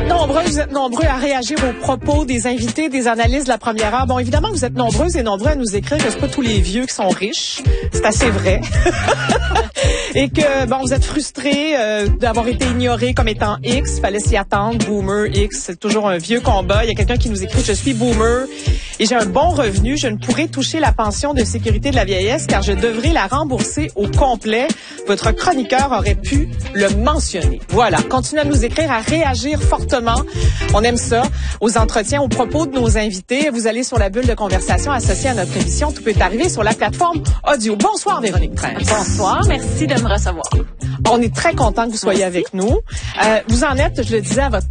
Vous êtes nombreux à réagir aux propos des invités, des analystes de la première heure. Bon, évidemment, vous êtes nombreuses et nombreux à nous écrire que c'est pas tous les vieux qui sont riches. C'est assez vrai. Et que, bon, vous êtes frustrés d'avoir été ignorés comme étant X. Fallait s'y attendre. Boomer, X, c'est toujours un vieux combat. Il y a quelqu'un qui nous écrit « Je suis boomer et j'ai un bon revenu. Je ne pourrai toucher la pension de sécurité de la vieillesse car je devrais la rembourser au complet. Votre chroniqueur aurait pu le mentionner. » Voilà. Continuez à nous écrire, à réagir fortement. On aime ça. Aux entretiens, aux propos de nos invités. Vous allez sur la bulle de conversation associée à notre émission. Tout peut arriver sur la plateforme audio. Bonsoir, Véronique Prince. Bonsoir. Merci de me recevoir. On est très content que vous soyez avec nous. Vous en êtes, je le disais, à votre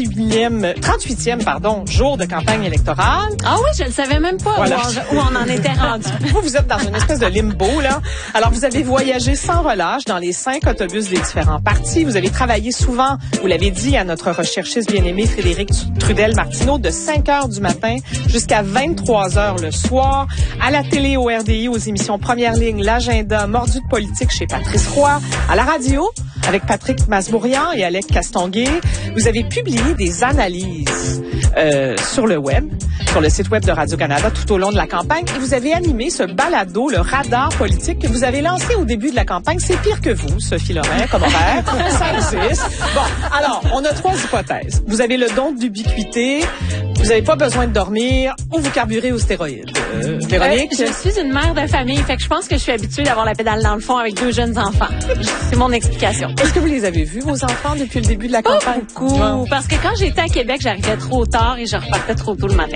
38e jour de campagne électorale. Ah oui, je le savais même pas voilà. où on en était rendu. Vous êtes dans une espèce de limbo, là. Alors, vous avez voyagé sans relâche dans les 5 autobus des différents partis. Vous avez travaillé souvent, vous l'avez dit, à notre recherchiste bien-aimé Frédéric Trudel-Martineau, de 5 heures du matin jusqu'à 23 heures le soir. À la télé, au RDI, aux émissions Première Ligne, l'agenda, Mordu de politique chez Patrice Roy, à la radio, avec Patrick Masbourian et Alec Castonguay. Vous avez publié des analyses sur le web, sur le site web de Radio-Canada tout au long de la campagne. Et vous avez animé ce balado, le radar politique, que vous avez lancé au début de la campagne. C'est pire que vous, Sophie Lorrain, comme horaire. Ça existe. Bon, alors, on a 3 hypothèses. Vous avez le don d'ubiquité, vous n'avez pas besoin de dormir, ou vous carburez aux stéroïdes. Véronique? Je suis une mère de famille, fait que je pense que je suis habituée d'avoir la pédale dans le fond avec 2 jeunes enfants. C'est mon explication. Est-ce que vous les avez vus, vos enfants, depuis le début de la campagne? Pas beaucoup, parce que quand j'étais à Québec, j'arrivais trop tard et je repartais trop tôt le matin.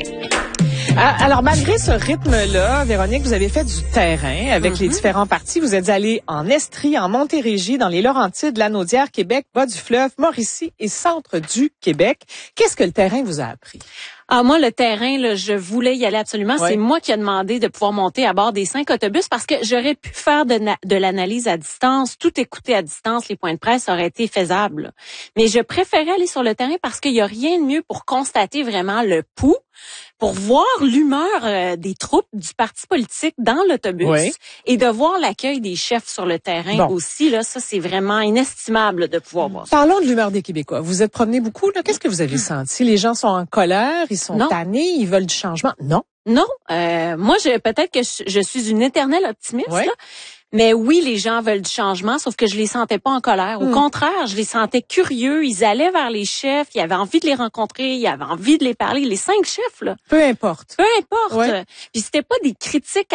Alors, malgré ce rythme-là, Véronique, vous avez fait du terrain avec les différents partis. Vous êtes allée en Estrie, en Montérégie, dans les Laurentides, Lanaudière, Québec, Bas-du-Fleuve, Mauricie et centre du Québec. Qu'est-ce que le terrain vous a appris? Ah, moi, le terrain, là, je voulais y aller absolument. Ouais. C'est moi qui ai demandé de pouvoir monter à bord des 5 autobus parce que j'aurais pu faire de l'analyse à distance, tout écouter à distance, les points de presse auraient été faisables. Mais je préférais aller sur le terrain parce qu'il y a rien de mieux pour constater vraiment le pouls, pour voir l'humeur des troupes du parti politique dans l'autobus et de voir l'accueil des chefs sur le terrain aussi. Là, ça, c'est vraiment inestimable de pouvoir voir ça. Parlons de l'humeur des Québécois. Vous êtes promenés beaucoup, là. Qu'est-ce que vous avez senti? Les gens sont en colère, ils sont tannés, ils veulent du changement? Non. Non. Moi, peut-être que je suis une éternelle optimiste, là. Mais oui, les gens veulent du changement, sauf que je les sentais pas en colère. Au contraire, je les sentais curieux. Ils allaient vers les chefs, ils avaient envie de les rencontrer, ils avaient envie de les parler. Les 5 chefs, là. Peu importe. Peu importe. Puis c'était pas des critiques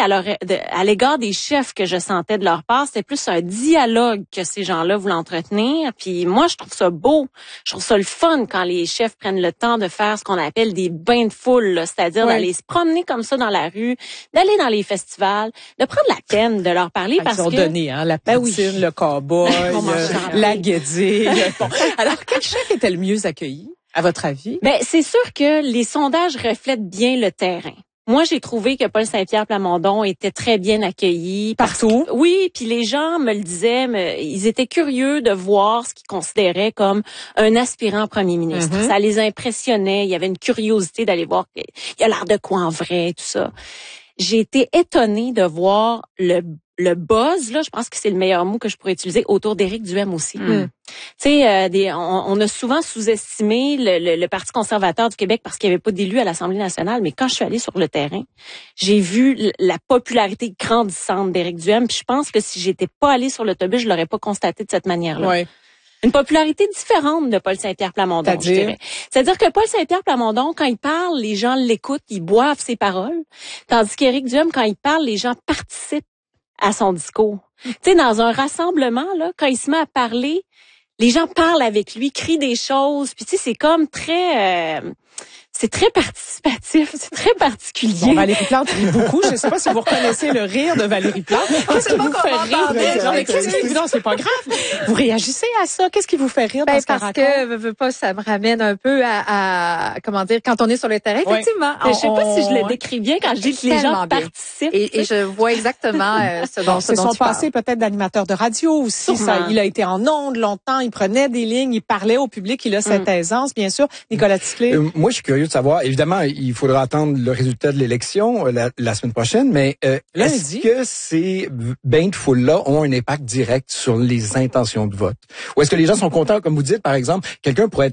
à l'égard des chefs que je sentais de leur part. C'était plus un dialogue que ces gens-là voulaient entretenir. Puis moi, je trouve ça beau. Je trouve ça le fun quand les chefs prennent le temps de faire ce qu'on appelle des bains de foule, là. C'est-à-dire d'aller se promener comme ça dans la rue, d'aller dans les festivals, de prendre la peine de leur parler. Ils ont donné, la poutine, le cow-boy, la guédille. Bon. Alors, quel chef était le mieux accueilli, à votre avis? Ben, c'est sûr que les sondages reflètent bien le terrain. Moi, j'ai trouvé que Paul Saint-Pierre Plamondon était très bien accueilli. Partout? Oui, puis les gens me le disaient, ils étaient curieux de voir ce qu'ils considéraient comme un aspirant premier ministre. Ça les impressionnait, il y avait une curiosité d'aller voir il a l'air de quoi en vrai, tout ça. J'ai été étonnée de voir le buzz, là, je pense que c'est le meilleur mot que je pourrais utiliser, autour d'Éric Duhaime aussi. Tu sais, on a souvent sous-estimé le Parti conservateur du Québec parce qu'il n'y avait pas d'élus à l'Assemblée nationale, mais quand je suis allée sur le terrain, j'ai vu la popularité grandissante d'Éric Duhaime, puis je pense que si j'étais pas allée sur l'autobus, je l'aurais pas constaté de cette manière-là. Ouais. Une popularité différente de Paul Saint-Pierre Plamondon, je dirais. C'est-à-dire que Paul Saint-Pierre Plamondon, quand il parle, les gens l'écoutent, ils boivent ses paroles. Tandis qu'Éric Duhaime, quand il parle, les gens participent à son discours. Tu sais, dans un rassemblement, là, quand il se met à parler, les gens parlent avec lui, crient des choses. Puis tu sais, c'est comme c'est très participatif, c'est très particulier. Bon, Valérie Plante rit beaucoup. Je ne sais pas si vous reconnaissez le rire de Valérie Plante. Qu'est-ce qui vous fait rire? Non, c'est pas grave. Vous réagissez à ça? Qu'est-ce qui vous fait rire dans ce qu'elle raconte? Parce que, ça me ramène un peu à comment dire, quand on est sur le terrain, effectivement. Je sais pas si je le décris bien quand je dis que les gens participent. Et je vois exactement ce dont c'est son passé peut-être d'animateur de radio aussi. Il a été en ondes longtemps, il prenait des lignes, il parlait au public, il a cette aisance, bien sûr. Nicolas Ticlé. Moi, je suis curieux de savoir. Évidemment, il faudra attendre le résultat de l'élection la semaine prochaine, mais est-ce que ces bains de foule-là ont un impact direct sur les intentions de vote? Ou est-ce que les gens sont contents, comme vous dites, par exemple, quelqu'un pourrait être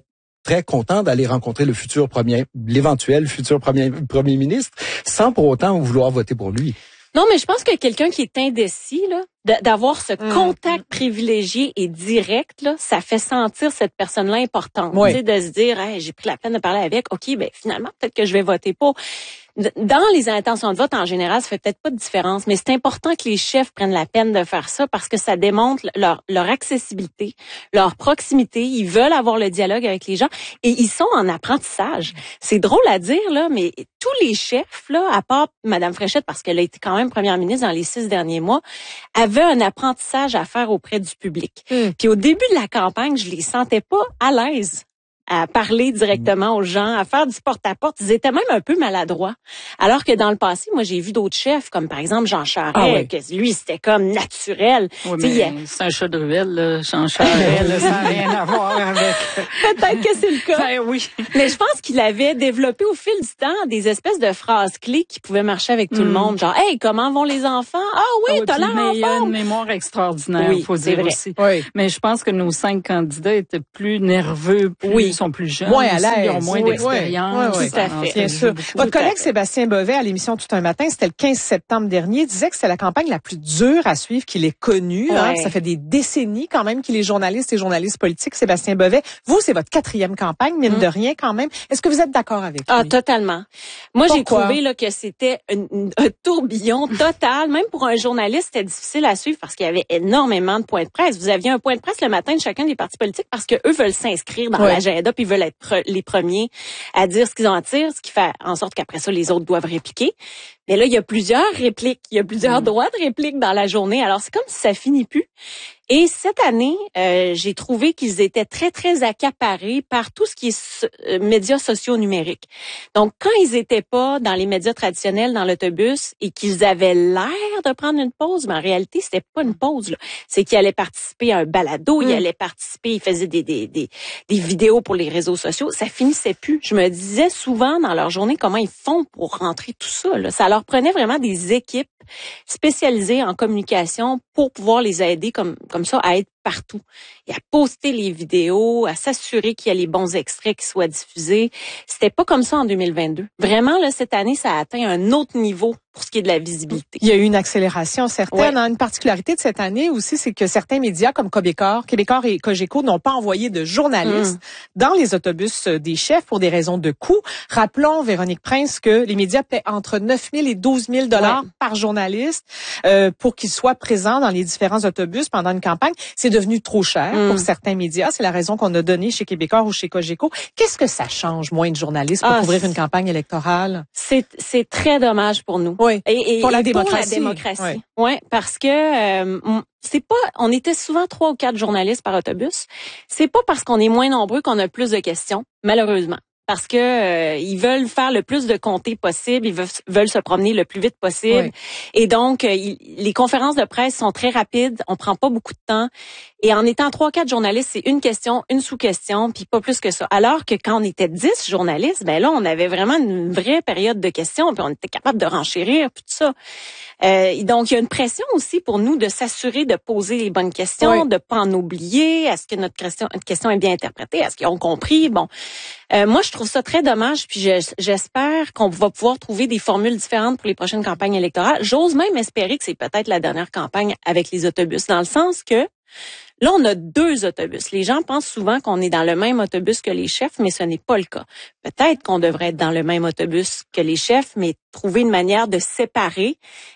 très content d'aller rencontrer l'éventuel futur premier ministre, sans pour autant vouloir voter pour lui. Non, mais je pense que quelqu'un qui est indécis, là, d'avoir ce contact privilégié et direct, là, ça fait sentir cette personne-là importante. Oui. Tu sais, de se dire, hey, j'ai pris la peine de parler avec, OK, ben finalement, peut-être que je vais voter pour. Dans les intentions de vote, en général, ça fait peut-être pas de différence, mais c'est important que les chefs prennent la peine de faire ça parce que ça démontre leur accessibilité, leur proximité. Ils veulent avoir le dialogue avec les gens et ils sont en apprentissage. C'est drôle à dire, là, mais tous les chefs, là, à part Mme Fréchette, parce qu'elle a été quand même première ministre dans les 6 derniers mois, avaient un apprentissage à faire auprès du public. Puis au début de la campagne, je les sentais pas à l'aise à parler directement aux gens, à faire du porte-à-porte. Ils étaient même un peu maladroits. Alors que dans le passé, moi, j'ai vu d'autres chefs, comme par exemple Jean Charest, que lui, c'était comme naturel. Oui, mais c'est un chat de ruelle, là, Jean Charest, ça n'a rien à voir avec... Peut-être que c'est le cas. Ben oui. Mais je pense qu'il avait développé au fil du temps des espèces de phrases clés qui pouvaient marcher avec tout le monde. Genre, hey, comment vont les enfants? Ah oui, t'as l'air en il y a forme. une mémoire extraordinaire, Oui, faut dire vrai. aussi. Oui. Mais je pense que nos 5 candidats étaient plus nerveux, sont plus jeunes, moins à l'aise, ils ont moins d'expérience. Oui, tout à fait. Bien sûr. Votre collègue Sébastien Bovet, à l'émission Tout un matin, c'était le 15 septembre dernier, disait que c'était la campagne la plus dure à suivre qu'il ait connue. Hein. Ça fait des décennies quand même qu'il est journaliste et journaliste politique, Sébastien Bovet. Vous, c'est votre 4e campagne, mine de rien quand même. Est-ce que vous êtes d'accord avec lui? Ah, totalement. Moi, Pourquoi? j'ai trouvé là que c'était un tourbillon total. Même pour un journaliste, c'était difficile à suivre parce qu'il y avait énormément de points de presse. Vous aviez un point de presse le matin de chacun des partis politiques parce que eux veulent s'inscrire dans l'agenda puis veulent être les premiers à dire ce qu'ils en tirent, ce qui fait en sorte qu'après ça, les autres doivent répliquer. Mais là, il y a plusieurs répliques, il y a plusieurs droits de réplique dans la journée. Alors, c'est comme si ça finit plus. Et cette année, j'ai trouvé qu'ils étaient très, très accaparés par tout ce qui est médias sociaux numériques. Donc, quand ils étaient pas dans les médias traditionnels, dans l'autobus, et qu'ils avaient l'air de prendre une pause, mais en réalité, c'était pas une pause, là. C'est qu'ils allaient participer à un balado, ils allaient participer, ils faisaient des vidéos pour les réseaux sociaux. Ça finissait plus. Je me disais souvent dans leur journée comment ils font pour rentrer tout ça, là. Ça leur prenait vraiment des équipes spécialisées en communication pour pouvoir les aider comme ça à être partout et à poster les vidéos, à s'assurer qu'il y a les bons extraits qui soient diffusés. C'était pas comme ça en 2022. Vraiment, là, cette année, ça a atteint un autre niveau pour ce qui est de la visibilité. Il y a eu une accélération certaine. Une particularité de cette année aussi, c'est que certains médias comme Québécois et Cogeco n'ont pas envoyé de journalistes dans les autobus des chefs pour des raisons de coût. Rappelons, Véronique Prince, que les médias paient entre 9 000 et 12 000 $ par journaliste pour qu'ils soient présents dans les différents autobus pendant une campagne. C'est devenu trop cher pour certains médias. C'est la raison qu'on a donnée chez Québécois ou chez Cogeco. Qu'est-ce que ça change, moins de journalistes pour couvrir une campagne électorale? C'est très dommage pour nous. Oui. Et pour la démocratie. Pour la démocratie. Ouais, parce que c'est pas, on était souvent 3 ou 4 journalistes par autobus. C'est pas parce qu'on est moins nombreux qu'on a plus de questions, malheureusement. Parce que ils veulent faire le plus de comtés possible, ils veulent se promener le plus vite possible. Et donc les conférences de presse sont très rapides, on prend pas beaucoup de temps. Et en étant 3-4 journalistes, c'est une question, une sous-question, puis pas plus que ça. Alors que quand on était 10 journalistes, ben là on avait vraiment une vraie période de questions, puis on était capable de renchérir, puis tout ça. Donc il y a une pression aussi pour nous de s'assurer de poser les bonnes questions, de pas en oublier. Est-ce que notre question est bien interprétée? Est-ce qu'ils ont compris? Bon, moi je trouve ça très dommage, puis j'espère qu'on va pouvoir trouver des formules différentes pour les prochaines campagnes électorales. J'ose même espérer que c'est peut-être la dernière campagne avec les autobus, dans le sens que là, on a 2 autobus. Les gens pensent souvent qu'on est dans le même autobus que les chefs, mais ce n'est pas le cas. Peut-être qu'on devrait être dans le même autobus que les chefs, mais trouver une manière de séparer.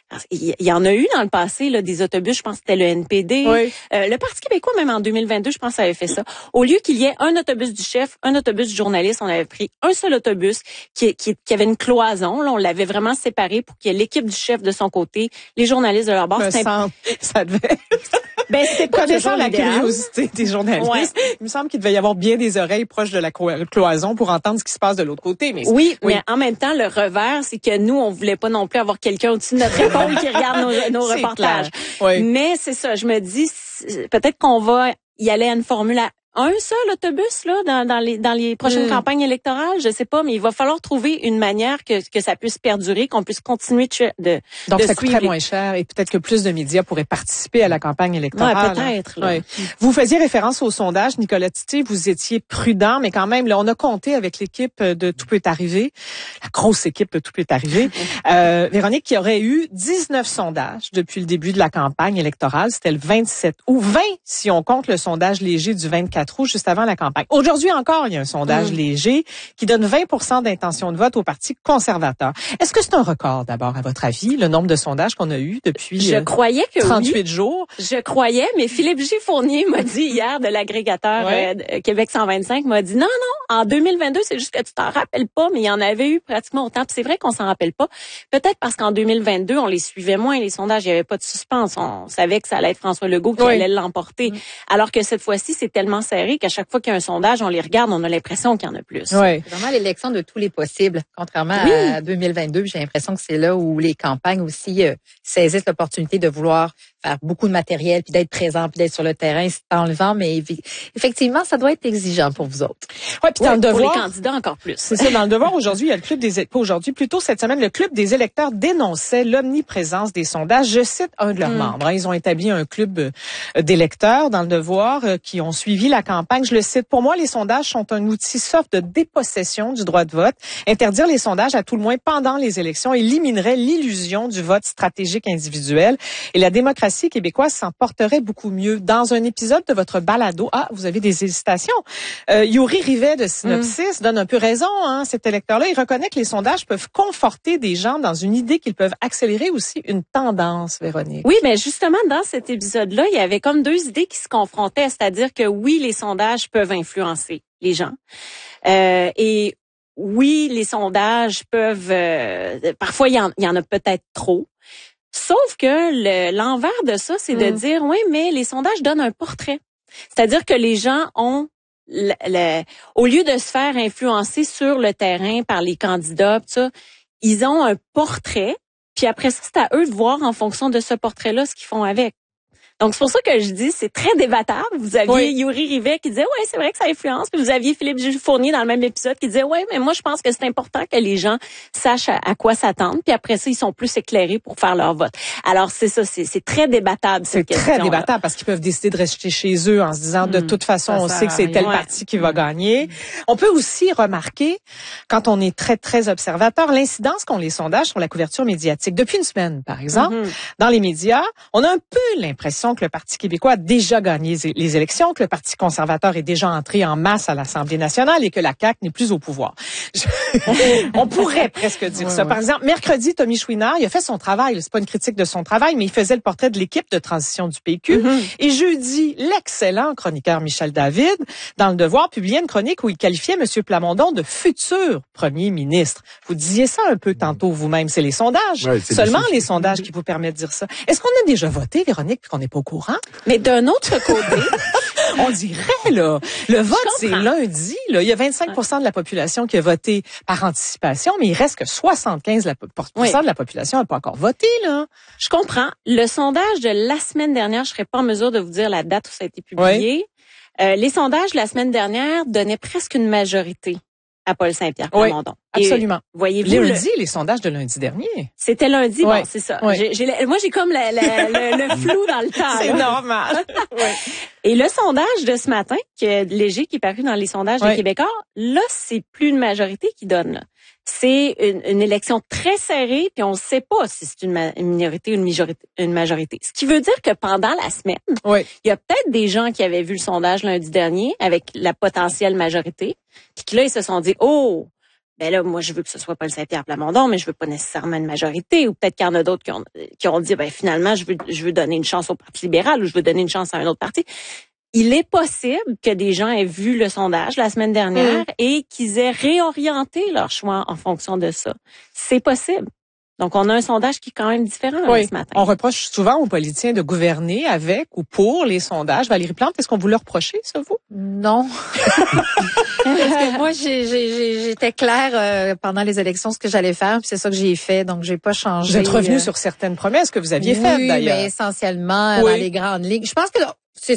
Il y en a eu dans le passé là, des autobus, je pense que c'était le NPD. Le Parti québécois, même en 2022, je pense, avait fait ça. Au lieu qu'il y ait un autobus du chef, un autobus du journaliste, on avait pris un seul autobus qui avait une cloison. Là, on l'avait vraiment séparé pour qu'il y ait l'équipe du chef de son côté, les journalistes de leur bord. Ça devait... Ben, c'est pas connaissant la curiosité des journalistes. Il me semble qu'il devait y avoir bien des oreilles proches de la cloison pour entendre ce qui se passe de l'autre côté. Mais mais en même temps, le revers, c'est que nous, on voulait pas non plus avoir quelqu'un au-dessus de notre épaule qui regarde nos reportages. Mais c'est ça, je me dis, peut-être qu'on va y aller à une formule un seul autobus là dans les prochaines campagnes électorales, je sais pas, mais il va falloir trouver une manière que ça puisse perdurer, qu'on puisse continuer donc ça coûterait suivre. moins cher et peut-être que plus de médias pourraient participer à la campagne électorale. Ouais, peut-être. Là. Ouais. Vous faisiez référence au sondage, Nicolas Tité, vous étiez prudent, mais quand même là, on a compté avec l'équipe de Tout peut arriver, la grosse équipe de Tout peut arriver. Véronique, qui aurait eu 19 sondages depuis le début de la campagne électorale, c'était le 27 août, 20 si on compte le sondage léger du 24 août, juste avant la campagne. Aujourd'hui encore, il y a un sondage léger qui donne 20% d'intention de vote au Parti conservateur. Est-ce que c'est un record, d'abord, à votre avis, le nombre de sondages qu'on a eu depuis Je croyais que 38 jours? Je croyais, mais Philippe G. Fournier m'a dit hier de l'agrégateur Québec 125, m'a dit non, en 2022, c'est juste que tu t'en rappelles pas, mais il y en avait eu pratiquement autant. Puis c'est vrai qu'on s'en rappelle pas. Peut-être parce qu'en 2022, on les suivait moins, les sondages, il y avait pas de suspense. On savait que ça allait être François Legault qui allait l'emporter. Alors que cette fois-ci, c'est tellement serré qu'à chaque fois qu'il y a un sondage, on les regarde, on a l'impression qu'il y en a plus. C'est vraiment l'élection de tous les possibles, contrairement à 2022. J'ai l'impression que c'est là où les campagnes aussi saisissent l'opportunité de vouloir faire beaucoup de matériel, puis d'être présent, puis d'être sur le terrain, c'est enlevant, mais effectivement, ça doit être exigeant pour vous autres. Ouais, puis dans le devoir, pour les candidats encore plus. C'est ça, dans le devoir aujourd'hui, il y a le club des pas aujourd'hui, plutôt cette semaine, le club des électeurs dénonçait l'omniprésence des sondages. Je cite un de leurs membres. Ils ont établi un club d'électeurs dans le devoir qui ont suivi la campagne. Je le cite. Pour moi, les sondages sont un outil soft de dépossession du droit de vote. Interdire les sondages, à tout le moins pendant les élections, éliminerait l'illusion du vote stratégique individuel et la démocratie québécoise s'en porterait beaucoup mieux. Dans un épisode de votre balado, vous avez des hésitations. Yuri Rivet de Synopsis donne un peu raison, cet électeur-là. Il reconnaît que les sondages peuvent conforter des gens dans une idée qu'ils peuvent accélérer aussi une tendance, Véronique. Oui, mais justement, dans cet épisode-là, il y avait comme deux idées qui se confrontaient, c'est-à-dire que oui, les sondages peuvent influencer les gens. Et oui, les sondages peuvent... parfois, il y en a peut-être trop. Sauf que l'envers de ça, c'est de dire, oui, mais les sondages donnent un portrait. C'est-à-dire que les gens ont, au lieu de se faire influencer sur le terrain par les candidats, tout ça, ils ont un portrait, puis après ça, c'est à eux de voir en fonction de ce portrait-là ce qu'ils font avec. Donc, c'est pour ça que je dis, c'est très débattable. Vous aviez Yuri Rivet qui disait, ouais, c'est vrai que ça influence. Puis vous aviez Philippe G. Fournier dans le même épisode qui disait, ouais, mais moi, je pense que c'est important que les gens sachent à quoi s'attendre. Puis après ça, ils sont plus éclairés pour faire leur vote. Alors, c'est ça, c'est très débattable, cette question. C'est très débattable parce qu'ils peuvent décider de rester chez eux en se disant, de toute façon, on sait que c'est tel parti qui va gagner. On peut aussi remarquer, quand on est très, très observateur, l'incidence qu'ont les sondages sur la couverture médiatique. Depuis une semaine, par exemple, dans les médias, on a un peu l'impression que le Parti québécois a déjà gagné les élections, que le Parti conservateur est déjà entré en masse à l'Assemblée nationale et que la CAQ n'est plus au pouvoir. On pourrait presque dire ça. Par exemple, mercredi, Tommy Chouinard, il a fait son travail. C'est pas une critique de son travail, mais il faisait le portrait de l'équipe de transition du PQ. Et jeudi, l'excellent chroniqueur Michel David, dans Le Devoir, publiait une chronique où il qualifiait M. Plamondon de futur premier ministre. Vous disiez ça un peu tantôt vous-même. C'est les sondages. Seulement les sondages qui vous permettent de dire ça. Est-ce qu'on a déjà voté, Véronique, puis qu'on n'est pas au courant? Mais d'un autre côté, on dirait, là, le vote, c'est lundi. Là. Il y a 25% de la population qui a voté par anticipation, mais il reste que 75% de la population n'a pas encore voté. Là. Je comprends. Le sondage de la semaine dernière, je serais pas en mesure de vous dire la date où ça a été publié. Les sondages de la semaine dernière donnaient presque une majorité à Paul Saint-Pierre Plamondon. Absolument. Voyez-vous lundi, les sondages de lundi dernier. C'était lundi, bon, c'est ça. Moi, j'ai comme le flou dans le temps. C'est normal. Et le sondage de ce matin, léger, qui est paru dans les sondages des Québécois, là, c'est plus une majorité qui donne. Là. C'est une élection très serrée, puis on ne sait pas si c'est une minorité ou une majorité. Ce qui veut dire que pendant la semaine, il y a peut-être des gens qui avaient vu le sondage lundi dernier avec la potentielle majorité, puis que là, ils se sont dit, ben là, moi, je veux que ce soit Paul Saint-Pierre Plamondon, mais je veux pas nécessairement une majorité. Ou peut-être qu'il y en a d'autres qui ont dit, ben finalement, je veux donner une chance au Parti libéral ou je veux donner une chance à un autre parti. Il est possible que des gens aient vu le sondage la semaine dernière et qu'ils aient réorienté leur choix en fonction de ça. C'est possible. Donc, on a un sondage qui est quand même différent ce matin. On reproche souvent aux politiciens de gouverner avec ou pour les sondages. Valérie Plante, est-ce qu'on vous le reproche, ça, vous? Non. Parce que moi, j'étais claire pendant les élections ce que j'allais faire, puis c'est ça que j'ai fait, donc j'ai pas changé. Vous êtes revenu sur certaines promesses que vous aviez faites, d'ailleurs. Oui, mais essentiellement dans les grandes lignes. Je pense que c'est sûr.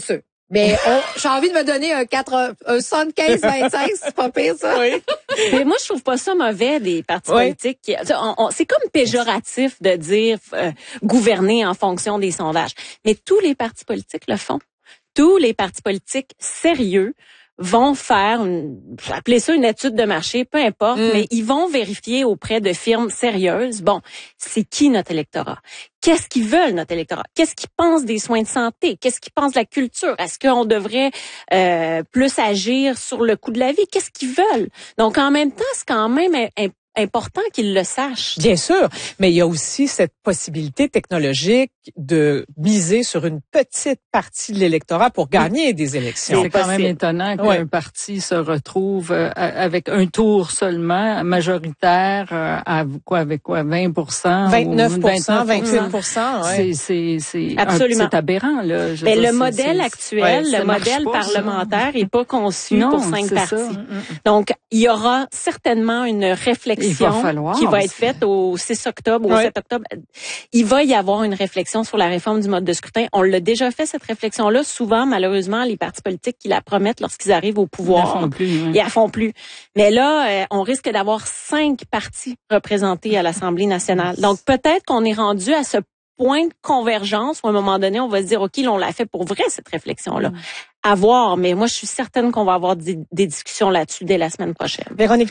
Mais j'ai envie de me donner un 75-25, c'est pas pire, ça. Oui. Mais moi, je trouve pas ça mauvais des partis politiques. C'est comme péjoratif de dire gouverner en fonction des sondages. Mais tous les partis politiques le font. Tous les partis politiques sérieux vont faire, appelez ça une étude de marché, peu importe, mais ils vont vérifier auprès de firmes sérieuses. Bon, c'est qui notre électorat? Qu'est-ce qu'ils veulent, notre électorat? Qu'est-ce qu'ils pensent des soins de santé? Qu'est-ce qu'ils pensent de la culture? Est-ce qu'on devrait plus agir sur le coût de la vie? Qu'est-ce qu'ils veulent? Donc, en même temps, c'est quand même important qu'ils le sachent. Bien sûr, mais il y a aussi cette possibilité technologique de miser sur une petite partie de l'électorat pour gagner des élections. C'est quand même étonnant qu'un parti se retrouve avec un tour seulement majoritaire avec 20 29 28 c'est absolument. C'est aberrant là. Mais le modèle actuel, le modèle parlementaire est pas conçu pour 5 partis. Donc il y aura certainement une réflexion qui va être faite au 6 octobre, au 7 octobre. Il va y avoir une réflexion sur la réforme du mode de scrutin. On l'a déjà fait, cette réflexion-là. Souvent, malheureusement, les partis politiques qui la promettent lorsqu'ils arrivent au pouvoir, ils la font plus. Mais là, on risque d'avoir 5 partis représentés à l'Assemblée nationale. Donc, peut-être qu'on est rendu à ce point de convergence où, à un moment donné, on va se dire, OK, là, on l'a fait pour vrai, cette réflexion-là. À voir, mais moi, je suis certaine qu'on va avoir des discussions là-dessus dès la semaine prochaine. Véronique